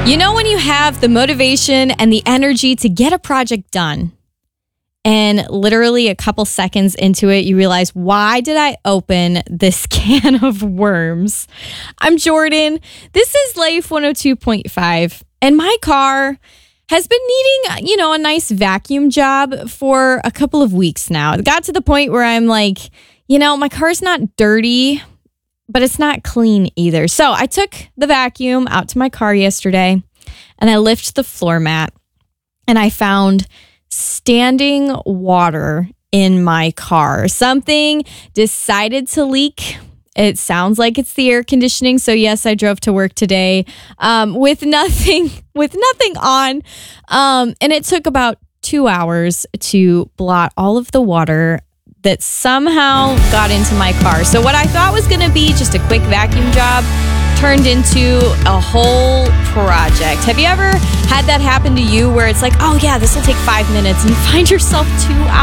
You know when you have the motivation and the energy to get a project done, and literally a couple seconds into it, you realize, why did I open this can of worms? I'm Jordan. This is Life 102.5, and my car has been needing, a nice vacuum job for a couple of weeks now. It got to the point where I'm like, my car's not dirty, but it's not clean either. So I took the vacuum out to my car yesterday and I lifted the floor mat and I found standing water in my car. Something decided to leak. It sounds like it's the air conditioning. So yes, I drove to work today with nothing on. And it took about 2 hours to blot all of the water that somehow got into my car. So what I thought was going to be just a quick vacuum job turned into a whole project. Have you ever had that happen to you where it's like, oh yeah, this will take 5 minutes, and you find yourself 2 hours